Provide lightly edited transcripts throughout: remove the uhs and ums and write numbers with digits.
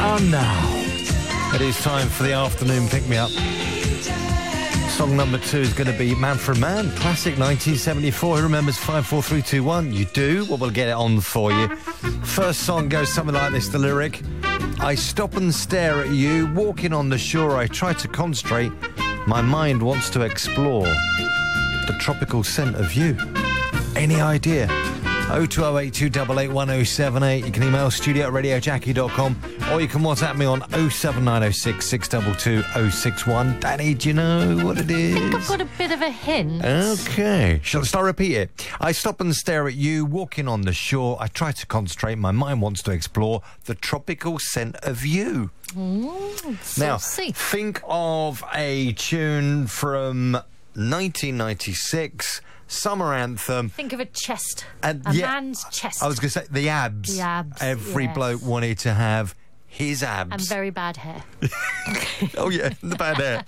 And now, it is time for the afternoon pick-me-up. Song number 2 is going to be Man for a Man, classic 1974. Who remembers 5, 4, 3, 2, 1? You do? Well, we'll get it on for you. First song goes something like this, the lyric. I stop and stare at you, walking on the shore. I try to concentrate. My mind wants to explore the tropical scent of you. Any idea? 02082881078. You can email studio@radiojackie.com, or you can WhatsApp me on 07906 622 061. Danny, do you know what it is? I think I've got a bit of a hint. Okay. Shall I repeat it? I stop and stare at you, walking on the shore. I try to concentrate. My mind wants to explore the tropical scent of you. Now, think of a tune from 1996... summer anthem. Think of a chest. Man's chest. I was going to say the abs. The abs. Every bloke wanted to have his abs. And very bad hair. Oh, yeah, the bad hair.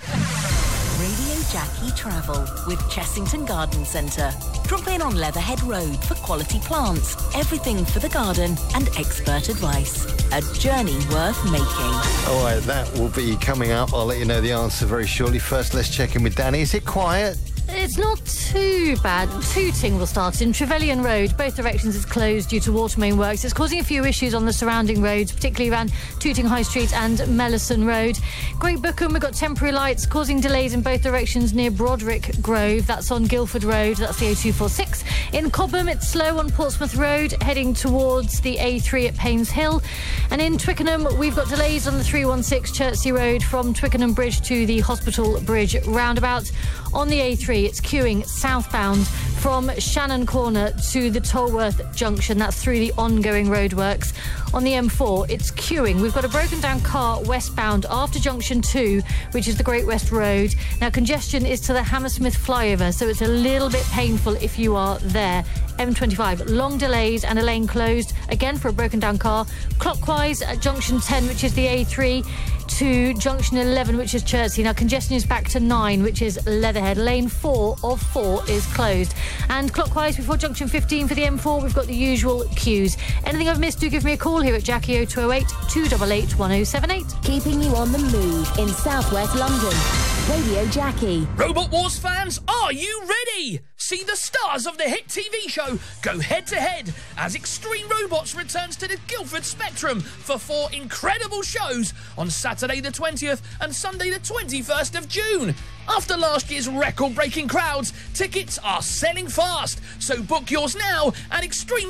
Radio Jackie Travel with Chessington Garden Centre. Drop in on Leatherhead Road for quality plants, everything for the garden and expert advice. A journey worth making. All right, that will be coming up. I'll let you know the answer very shortly. First, let's check in with Danny. Is it quiet? It's not too bad. Tooting will start in Trevelyan Road. Both directions is closed due to water main works. It's causing a few issues on the surrounding roads, particularly around Tooting High Street and Mellison Road. Great Bookham, we've got temporary lights causing delays in both directions near Broderick Grove. That's on Guildford Road. That's the A246. In Cobham, it's slow on Portsmouth Road, heading towards the A3 at Paynes Hill. And in Twickenham, we've got delays on the 316 Chertsey Road from Twickenham Bridge to the Hospital Bridge roundabout. On the A3, it's queuing southbound from Shannon Corner to the Tolworth Junction. That's through the ongoing roadworks. On the M4, it's queuing. We've got a broken down car westbound after Junction 2, which is the Great West Road. Now, congestion is to the Hammersmith flyover, so it's a little bit painful if you are there. M25, long delays and a lane closed, again for a broken down car. Clockwise at Junction 10, which is the A3, to Junction 11, which is Chertsey. Now, congestion is back to 9, which is Leatherhead. Lane 4 of 4 is closed. And clockwise before Junction 15 for the M4, we've got the usual queues. Anything I've missed, do give me a call here at Jackie 0208 288 1078. Keeping you on the move in southwest London. Radio Jackie. Robot Wars fans, are you ready? See the stars of the hit TV show go head-to-head as Extreme Robots returns to the Guildford Spectrum for 4 incredible shows on Saturday the 20th and Sunday the 21st of June. After last year's record-breaking crowds, tickets are selling fast, so book yours now at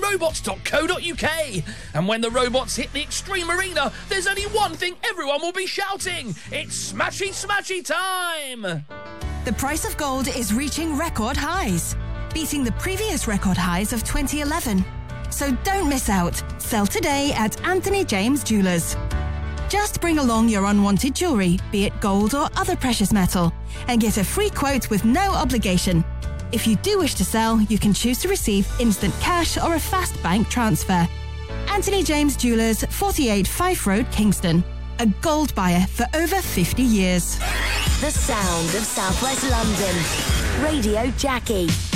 extremerobots.co.uk. And when the robots hit the Extreme Arena, there's only one thing everyone will be shouting. It's Smashy Smashy time! The price of gold is reaching record highs, beating the previous record highs of 2011. So don't miss out. Sell today at Anthony James Jewelers. Just bring along your unwanted jewellery, be it gold or other precious metal, and get a free quote with no obligation. If you do wish to sell, you can choose to receive instant cash or a fast bank transfer. Anthony James Jewelers, 48 Fife Road, Kingston. A gold buyer for over 50 years. The sound of southwest London. Radio Jackie.